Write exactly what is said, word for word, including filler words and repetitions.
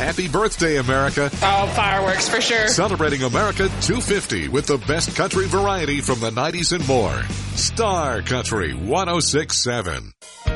Happy birthday, America. Oh, fireworks for sure. Celebrating America two fifty with the best country variety from the nineties and more. Star Country one oh six point seven.